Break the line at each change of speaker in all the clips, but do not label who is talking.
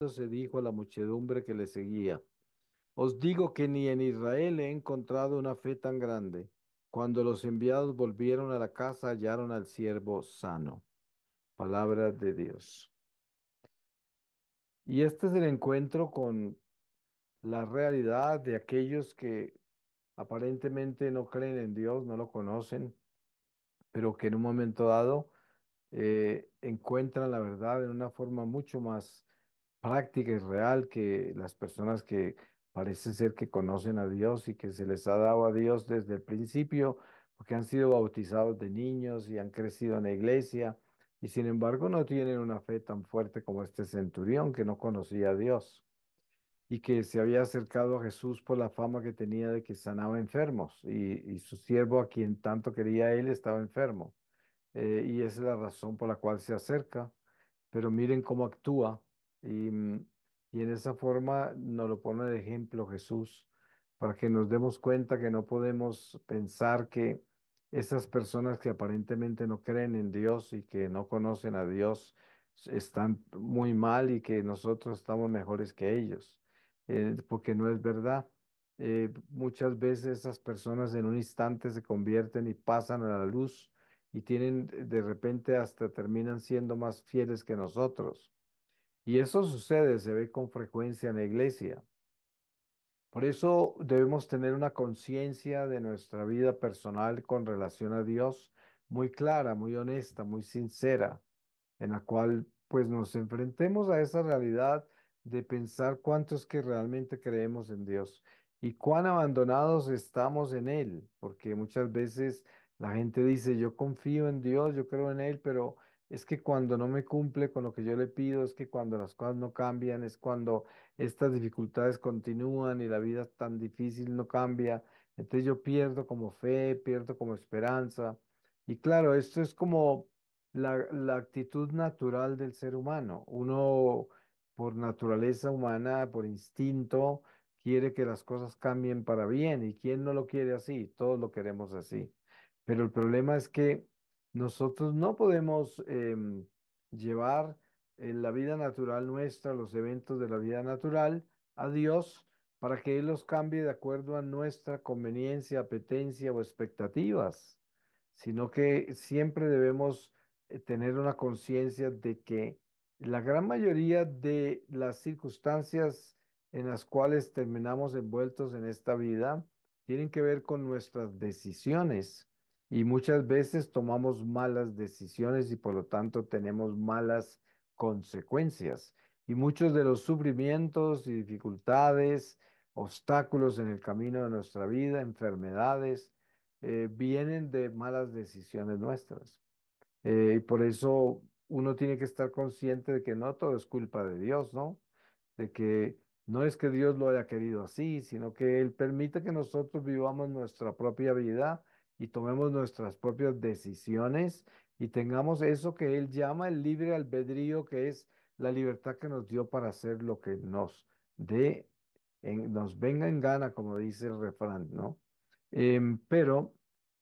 Se dijo a la muchedumbre que le seguía: Os digo que ni en Israel he encontrado una fe tan grande. Cuando los enviados volvieron a la casa, hallaron al siervo sano. Palabra de Dios. Y este es el encuentro con la realidad de aquellos que aparentemente no creen en Dios, no lo conocen, pero que en un momento dado encuentran la verdad en una forma mucho más práctica y real que las personas que parece ser que conocen a Dios y que se les ha dado a Dios desde el principio, porque han sido bautizados de niños y han crecido en la iglesia, y sin embargo no tienen una fe tan fuerte como este centurión que no conocía a Dios y que se había acercado a Jesús por la fama que tenía de que sanaba enfermos, y su siervo a quien tanto quería él estaba enfermo. Y esa es la razón por la cual se acerca, pero miren cómo actúa y en esa forma nos lo pone de ejemplo Jesús, para que nos demos cuenta que no podemos pensar que esas personas que aparentemente no creen en Dios y que no conocen a Dios están muy mal y que nosotros estamos mejores que ellos, porque no es verdad. Muchas veces esas personas en un instante se convierten y pasan a la luz y tienen de repente hasta terminan siendo más fieles que nosotros. Y eso sucede, se ve con frecuencia en la iglesia. Por eso debemos tener una conciencia de nuestra vida personal con relación a Dios muy clara, muy honesta, muy sincera, en la cual pues nos enfrentemos a esa realidad de pensar cuánto es que realmente creemos en Dios y cuán abandonados estamos en Él, porque muchas veces la gente dice, yo confío en Dios, yo creo en Él, pero es que cuando no me cumple con lo que yo le pido, es que cuando las cosas no cambian, es cuando estas dificultades continúan y la vida tan difícil no cambia, entonces yo pierdo como fe, pierdo como esperanza. Y claro, esto es como la actitud natural del ser humano. Uno, por naturaleza humana, por instinto, quiere que las cosas cambien para bien. ¿Y quién no lo quiere así? Todos lo queremos así. Pero el problema es que nosotros no podemos llevar la vida natural nuestra, los eventos de la vida natural, a Dios para que Él los cambie de acuerdo a nuestra conveniencia, apetencia o expectativas, sino que siempre debemos tener una conciencia de que la gran mayoría de las circunstancias en las cuales terminamos envueltos en esta vida tienen que ver con nuestras decisiones y muchas veces tomamos malas decisiones y por lo tanto tenemos malas consecuencias. Y muchos de los sufrimientos y dificultades, obstáculos en el camino de nuestra vida, enfermedades, vienen de malas decisiones nuestras. Y por eso uno tiene que estar consciente de que no todo es culpa de Dios, ¿no? De que no es que Dios lo haya querido así, sino que Él permite que nosotros vivamos nuestra propia vida y tomemos nuestras propias decisiones y tengamos eso que Él llama el libre albedrío, que es la libertad que nos dio para hacer lo que nos dé, nos venga en gana, como dice el refrán, ¿no? Pero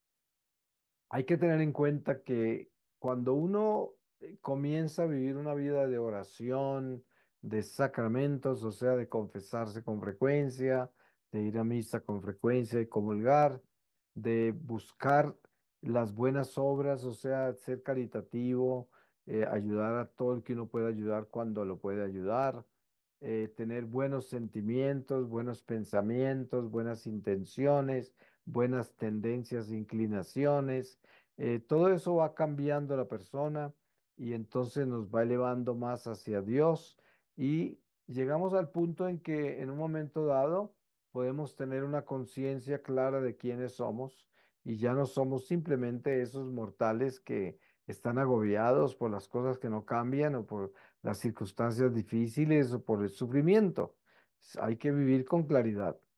hay que tener en cuenta que cuando uno comienza a vivir una vida de oración, de sacramentos, o sea, de confesarse con frecuencia, de ir a misa con frecuencia y comulgar, de buscar las buenas obras, o sea, ser caritativo, ayudar a todo el que uno puede ayudar cuando lo puede ayudar, tener buenos sentimientos, buenos pensamientos, buenas intenciones, buenas tendencias e inclinaciones. Todo eso va cambiando la persona y entonces nos va elevando más hacia Dios y llegamos al punto en que en un momento dado podemos tener una conciencia clara de quiénes somos y ya no somos simplemente esos mortales que están agobiados por las cosas que no cambian o por las circunstancias difíciles o por el sufrimiento. Hay que vivir con claridad.